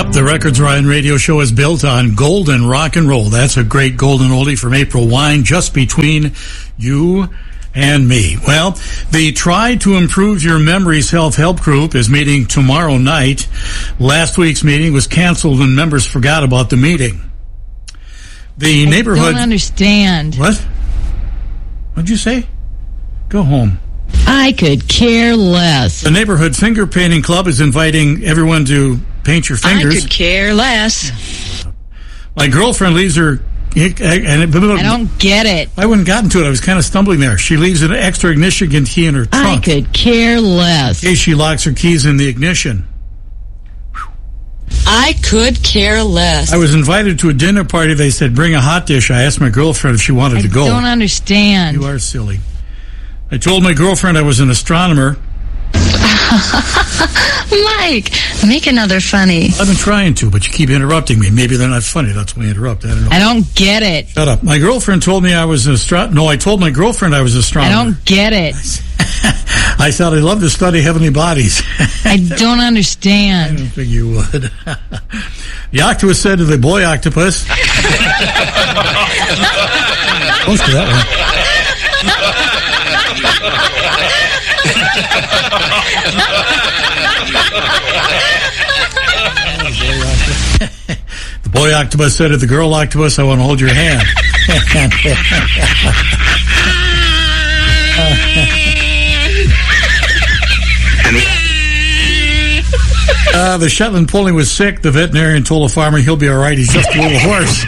Yep, the Records Ryan radio show is built on golden rock and roll. That's a great golden oldie from April Wine, Just Between You and Me. Well, the Try to Improve Your Memory self-help group is meeting tomorrow night. Last week's meeting was canceled and members forgot about the meeting. The neighborhood... I don't understand. What? What'd you say? Go home. I could care less. The Neighborhood Finger Painting Club is inviting everyone to paint your fingers. I could care less. My girlfriend leaves her... I don't get it. I wouldn't gotten to it. I was kind of stumbling there. She leaves an extra ignition key in her trunk. I could care less. In case she locks her keys in the ignition. I could care less. I was invited to a dinner party. They said, bring a hot dish. I asked my girlfriend if she wanted to go. I don't understand. You are silly. I told my girlfriend I was an astronomer. Mike, make another funny. I've been trying to, but you keep interrupting me. Maybe they're not funny. That's why I interrupt. I don't know. I don't get it. Shut up. My girlfriend told me I was an astronomer. No, I told my girlfriend I was an astronomer. I don't get it. I said I'd love to study heavenly bodies. I don't understand. I don't think you would. The octopus said to the boy octopus. Close to that one. The boy octopus said to the girl octopus, I want to hold your hand. The Shetland pony was sick. The veterinarian told the farmer he'll be all right. He's just a little horse.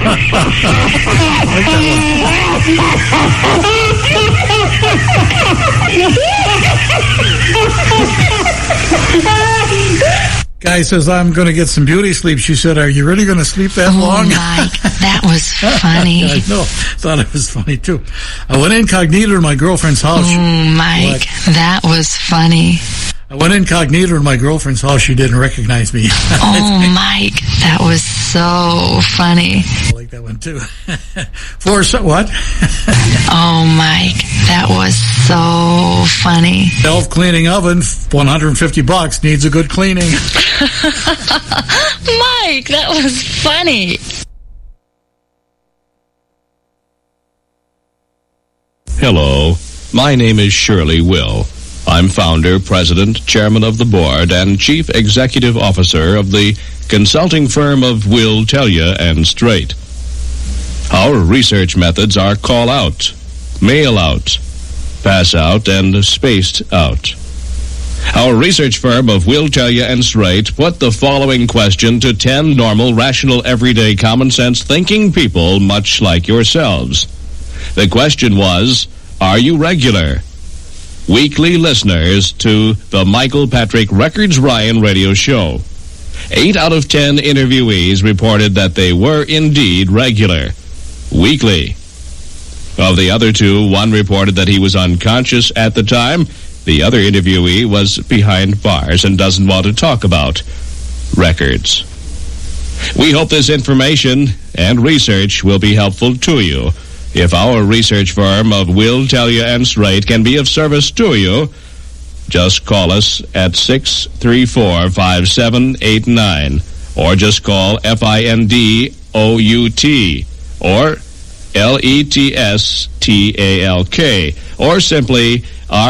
Guy says, I'm going to get some beauty sleep. She said, are you really going to sleep that long? Oh, Mike, that was funny. I know. Thought it was funny, too. I went incognito to my girlfriend's house. Oh, Mike, that was funny. I went incognito to my girlfriend's house. She didn't recognize me. Oh, Mike, that was so funny. I like that one, too. What? Oh, Mike, that was so funny. Self-cleaning oven, $150, needs a good cleaning. Mike, that was funny. Hello, my name is Shirley Will. I'm founder, president, chairman of the board, and chief executive officer of the consulting firm of Will Tell Ya and Straight. Our research methods are call out, mail out, pass out, and spaced out. Our research firm of Will Tell Ya and Straight put the following question to 10 normal, rational, everyday, common-sense thinking people much like yourselves. The question was, are you regular? Weekly listeners to the Michael Patrick Records Ryan radio show. 8 out of 10 interviewees reported that they were indeed regular. Weekly. Of the other 2, one reported that he was unconscious at the time. The other interviewee was behind bars and doesn't want to talk about records. We hope this information and research will be helpful to you. If our research firm of Will Tell Ya and Straight can be of service to you, just call us at 634-5789, or just call FINDOUT or LETSTALK, or simply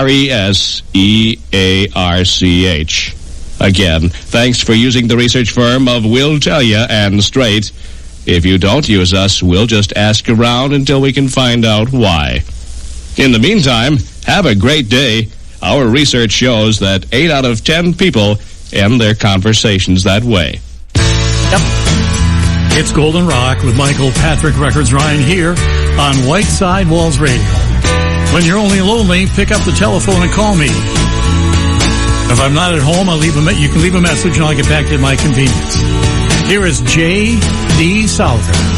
RESEARCH. Again, thanks for using the research firm of Will Tell Ya and Straight. If you don't use us, we'll just ask around until we can find out why. In the meantime, have a great day. Our research shows that 8 out of 10 people end their conversations that way. Yep. It's Golden Rock with Michael Patrick Records Ryan here on White Side Walls Radio. When you're only lonely, pick up the telephone and call me. If I'm not at home, you can leave a message and I'll get back to my convenience. Here is J.D. Souther.